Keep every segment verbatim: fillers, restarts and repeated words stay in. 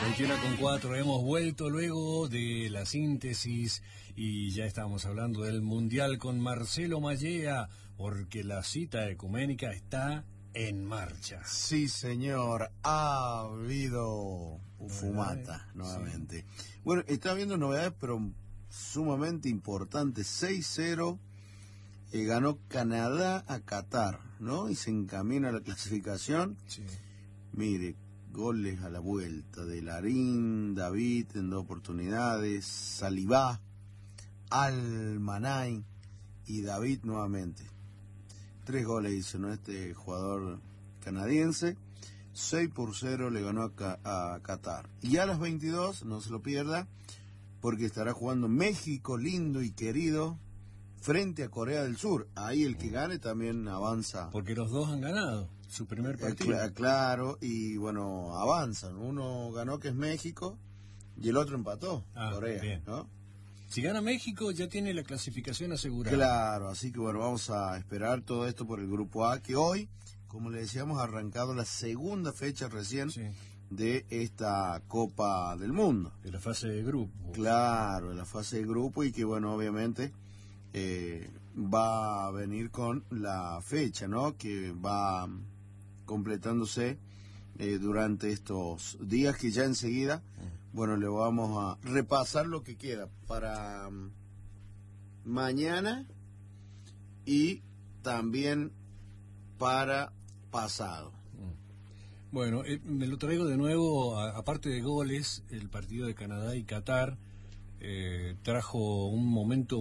veintiuno con cuatro, hemos vuelto luego de la síntesis y ya estamos hablando del Mundial con Marcelo Mallea, porque la cita ecuménica está en marcha. Sí, señor, ha habido fumata nuevamente. Sí. Bueno, está habiendo novedades, pero sumamente importantes. seis cero eh, ganó Canadá a Qatar, ¿no? Y se encamina a la clasificación. Sí. Mire, goles a la vuelta de Larín, David en dos oportunidades, Salivá, Almanay y David nuevamente. Tres goles hizo, ¿no? Este jugador canadiense. seis por cero le ganó a, a Qatar. Y a las veintidós, no se lo pierda, porque estará jugando México, lindo y querido, frente a Corea del Sur. Ahí el que gane también avanza. Porque los dos han ganado su primer partido. Eh, cl- claro, y bueno, avanzan. Uno ganó, que es México, y el otro empató, ah, Corea, bien. ¿no? Si gana México, ya tiene la clasificación asegurada. Claro, así que bueno, vamos a esperar todo esto por el Grupo A, que hoy, como le decíamos, ha arrancado la segunda fecha recién sí. de esta Copa del Mundo. De la fase de grupo. Claro, de la fase de grupo, y que bueno, obviamente eh, va a venir con la fecha, ¿no? Que va completándose eh, durante estos días, que ya enseguida, bueno, le vamos a repasar lo que queda para um, mañana y también para pasado. Bueno, eh, me lo traigo de nuevo, a, aparte de goles, el partido de Canadá y Qatar eh, trajo un momento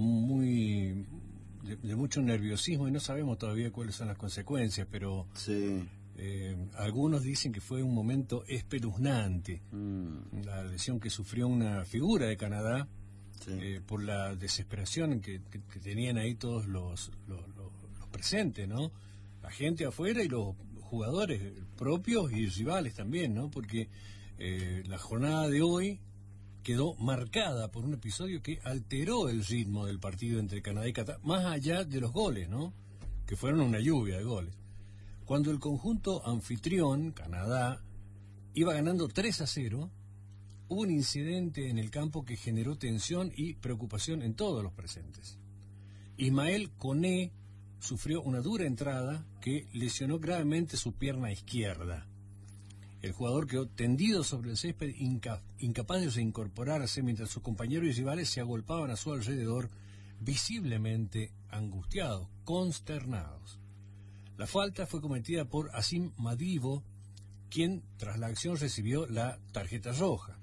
muy de, de mucho nerviosismo y no sabemos todavía cuáles son las consecuencias, pero sí. eh, algunos dicen que fue un momento espeluznante, mm. la lesión que sufrió una figura de Canadá, sí. eh, por la desesperación que, que, que tenían ahí todos los, los, los, los presentes, ¿no? La gente afuera y los jugadores propios y rivales también, ¿no? Porque eh, la jornada de hoy quedó marcada por un episodio que alteró el ritmo del partido entre Canadá y Qatar, más allá de los goles, ¿no? Que fueron una lluvia de goles. Cuando el conjunto anfitrión, Canadá, iba ganando tres a cero, hubo un incidente en el campo que generó tensión y preocupación en todos los presentes. Ismael Koné sufrió una dura entrada que lesionó gravemente su pierna izquierda. El jugador quedó tendido sobre el césped, inca- incapaz de reincorporarse, mientras sus compañeros y rivales se agolpaban a su alrededor, visiblemente angustiados, consternados. La falta fue cometida por Asim Madivo, quien tras la acción recibió la tarjeta roja.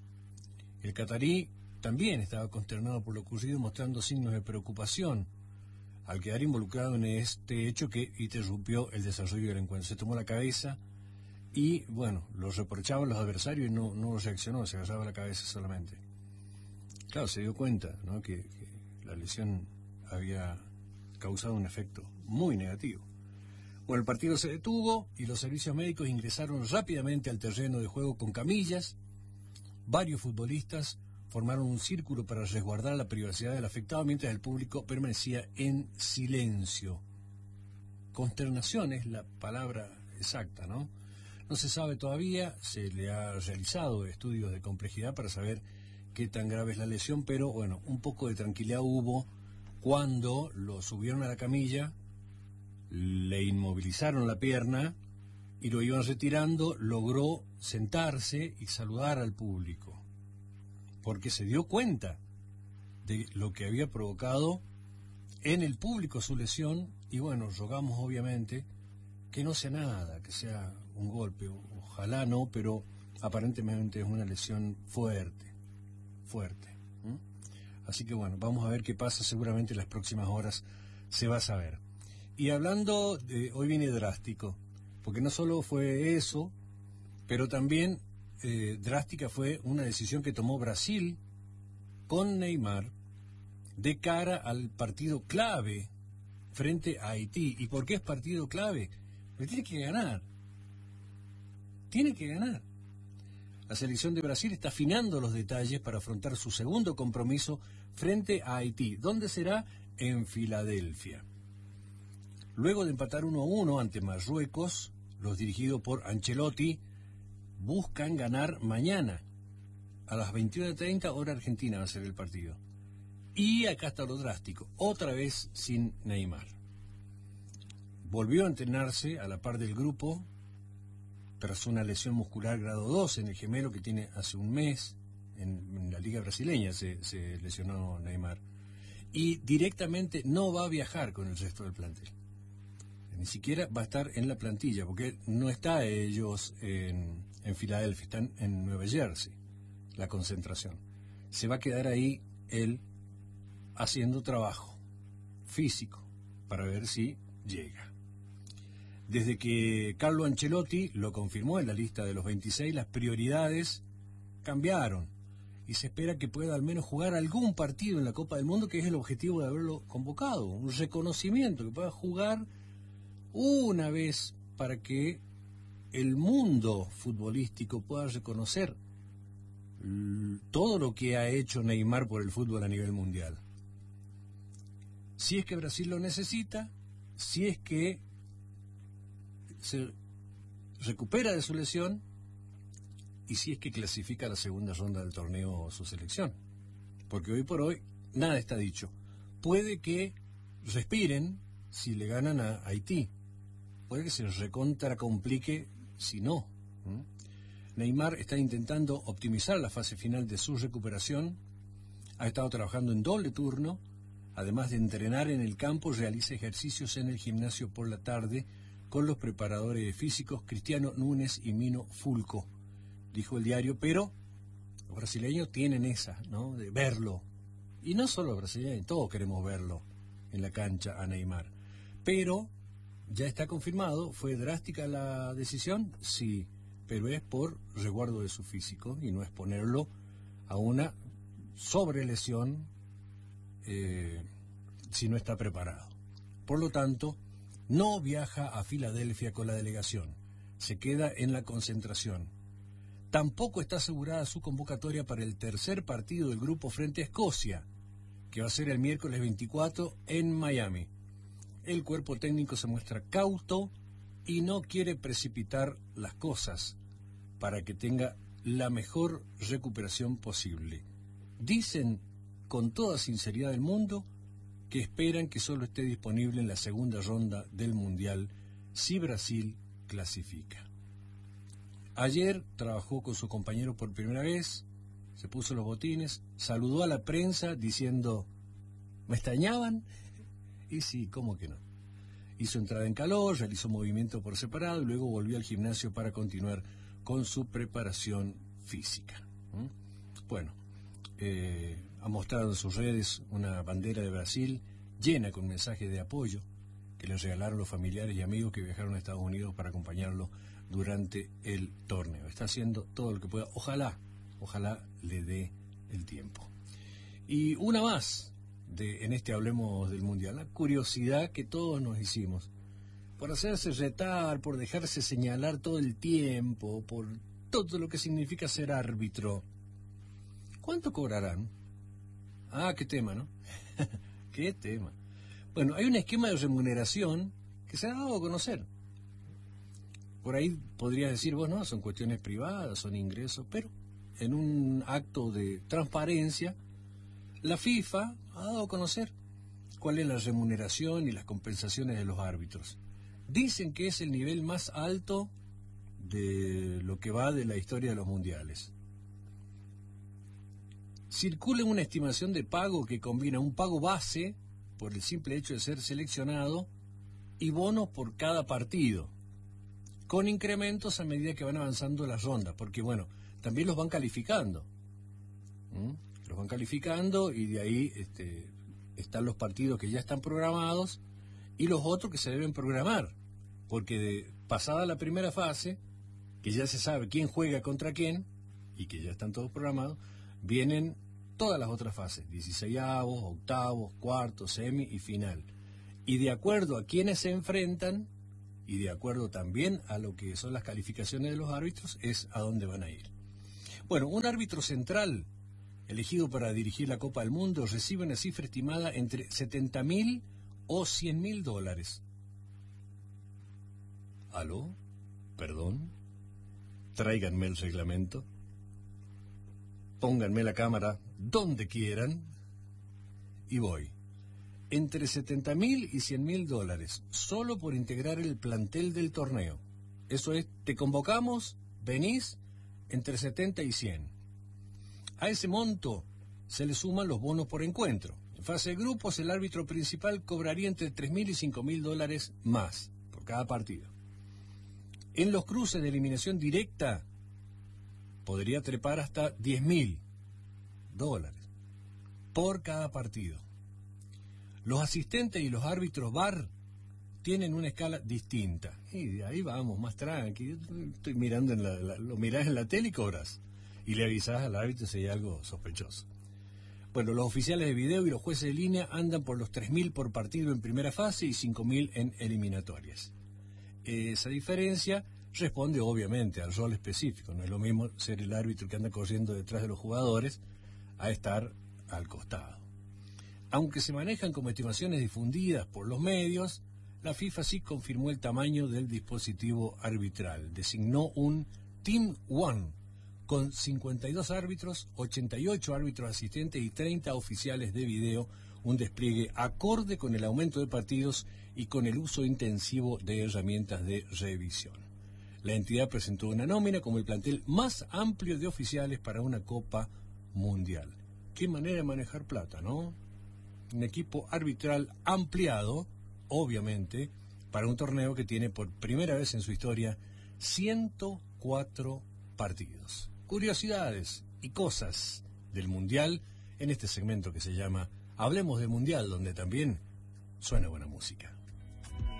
El catarí también estaba consternado por lo ocurrido, mostrando signos de preocupación al quedar involucrado en este hecho que interrumpió el desarrollo del encuentro. Se tomó la cabeza y, bueno, lo reprochaban los adversarios y no, no reaccionó, se agarraba la cabeza solamente. Claro, se dio cuenta, ¿no?, que, que la lesión había causado un efecto muy negativo. Bueno, el partido se detuvo y los servicios médicos ingresaron rápidamente al terreno de juego con camillas. Varios futbolistas formaron un círculo para resguardar la privacidad del afectado, mientras el público permanecía en silencio. Consternación es la palabra exacta, ¿no? No se sabe todavía, se le ha realizado estudios de complejidad para saber qué tan grave es la lesión, pero bueno, un poco de tranquilidad hubo cuando lo subieron a la camilla, le inmovilizaron la pierna y lo iban retirando, logró sentarse y saludar al público, porque se dio cuenta de lo que había provocado en el público su lesión, y bueno, rogamos obviamente que no sea nada, que sea un golpe, ojalá no, pero aparentemente es una lesión fuerte, fuerte. ¿Mm? Así que bueno, vamos a ver qué pasa, seguramente en las próximas horas se va a saber. Y hablando de, hoy viene drástico, porque no solo fue eso, pero también eh, drástica fue una decisión que tomó Brasil con Neymar de cara al partido clave frente a Haití. ¿Y por qué es partido clave? Porque tiene que ganar. Tiene que ganar. La selección de Brasil está afinando los detalles para afrontar su segundo compromiso frente a Haití. ¿Dónde será? En Filadelfia. Luego de empatar uno a uno ante Marruecos, los dirigidos por Ancelotti buscan ganar mañana A las veintiuna treinta, hora argentina, va a ser el partido. Y acá está lo drástico, otra vez sin Neymar. Volvió a entrenarse a la par del grupo tras una lesión muscular grado dos en el gemelo que tiene hace un mes. En, en la liga brasileña se, se lesionó Neymar. Y directamente no va a viajar con el resto del plantel. Ni siquiera va a estar en la plantilla, porque no está ellos en, en Filadelfia, están en Nueva Jersey, la concentración. Se va a quedar ahí él haciendo trabajo físico para ver si llega. Desde que Carlo Ancelotti lo confirmó en la lista de los veintiséis, las prioridades cambiaron y se espera que pueda al menos jugar algún partido en la Copa del Mundo, que es el objetivo de haberlo convocado, un reconocimiento, que pueda jugar una vez para que el mundo futbolístico pueda reconocer todo lo que ha hecho Neymar por el fútbol a nivel mundial. Si es que Brasil lo necesita, si es que se recupera de su lesión y si es que clasifica a la segunda ronda del torneo su selección. Porque hoy por hoy nada está dicho. Puede que respiren si le ganan a Haití. Puede que se recontra complique si no. ¿Mm? Neymar está intentando optimizar la fase final de su recuperación. Ha estado trabajando en doble turno. Además de entrenar en el campo, realiza ejercicios en el gimnasio por la tarde con los preparadores físicos Cristiano Núñez y Mino Fulco, dijo el diario. Pero los brasileños tienen esa, ¿no?, de verlo. Y no solo los brasileños, todos queremos verlo en la cancha a Neymar. Pero ya está confirmado, ¿fue drástica la decisión? Sí, pero es por resguardo de su físico y no exponerlo a una sobrelesión eh, si no está preparado. Por lo tanto, no viaja a Filadelfia con la delegación, se queda en la concentración. Tampoco está asegurada su convocatoria para el tercer partido del grupo frente a Escocia, que va a ser el miércoles veinticuatro en Miami. El cuerpo técnico se muestra cauto y no quiere precipitar las cosas para que tenga la mejor recuperación posible. Dicen con toda sinceridad del mundo que esperan que solo esté disponible en la segunda ronda del Mundial si Brasil clasifica. Ayer trabajó con su compañero por primera vez, se puso los botines, saludó a la prensa diciendo: ¿me extrañaban? Y sí, ¿cómo que no? Hizo entrada en calor, realizó movimiento por separado y luego volvió al gimnasio para continuar con su preparación física. ¿Mm? Bueno, eh, ha mostrado en sus redes una bandera de Brasil llena con mensajes de apoyo que les regalaron los familiares y amigos que viajaron a Estados Unidos para acompañarlo durante el torneo. Está haciendo todo lo que pueda. Ojalá, ojalá le dé el tiempo. Y una más de, en este Hablemos del Mundial, la curiosidad que todos nos hicimos, por hacerse retar, por dejarse señalar todo el tiempo, por todo lo que significa ser árbitro. ¿Cuánto cobrarán? Ah, qué tema, ¿no? Qué tema. Bueno, hay un esquema de remuneración que se ha dado a conocer. Por ahí podrías decir, bueno, son cuestiones privadas, son ingresos, pero en un acto de transparencia, la FIFA ha dado a conocer cuál es la remuneración y las compensaciones de los árbitros. Dicen que es el nivel más alto de lo que va de la historia de los mundiales. Circula una estimación de pago que combina un pago base, por el simple hecho de ser seleccionado, y bonos por cada partido, con incrementos a medida que van avanzando las rondas, porque bueno, también los van calificando. ¿Mm? Los van calificando y de ahí este, están los partidos que ya están programados y los otros que se deben programar, porque de, pasada la primera fase, que ya se sabe quién juega contra quién y que ya están todos programados, vienen todas las otras fases, dieciseisavos, octavos, cuartos, semi y final. Y de acuerdo a quienes se enfrentan, y de acuerdo también a lo que son las calificaciones de los árbitros, es a dónde van a ir. Bueno, un árbitro central elegido para dirigir la Copa del Mundo recibe una cifra estimada entre setenta mil o cien mil dólares. ¿Aló? ¿Perdón? Tráiganme el reglamento. pónganme la cámara donde quieran, y voy. Entre setenta mil y cien mil dólares, solo por integrar el plantel del torneo. Eso es, te convocamos, venís, entre setenta y cien. A ese monto se le suman los bonos por encuentro. En fase de grupos, el árbitro principal cobraría entre tres mil y cinco mil dólares más por cada partido. En los cruces de eliminación directa, podría trepar hasta diez mil dólares por cada partido. Los asistentes y los árbitros V A R tienen una escala distinta. Y de ahí vamos, más tranqui. Estoy mirando, en la, la, lo mirás en la tele y cobras. Y le avisás al árbitro si hay algo sospechoso. Bueno, los oficiales de video y los jueces de línea andan por los tres mil por partido en primera fase y cinco mil en eliminatorias. Esa diferencia responde obviamente al rol específico. No es lo mismo ser el árbitro que anda corriendo detrás de los jugadores a estar al costado. Aunque se manejan como estimaciones difundidas por los medios, la FIFA sí confirmó el tamaño del dispositivo arbitral. Designó un Team One con cincuenta y dos árbitros, ochenta y ocho árbitros asistentes y treinta oficiales de video, un despliegue acorde con el aumento de partidos y con el uso intensivo de herramientas de revisión. La entidad presentó una nómina como el plantel más amplio de oficiales para una Copa Mundial. Qué manera de manejar plata, ¿no? Un equipo arbitral ampliado, obviamente, para un torneo que tiene por primera vez en su historia ciento cuatro partidos. Curiosidades y cosas del Mundial en este segmento que se llama Hablemos del Mundial, donde también suena buena música.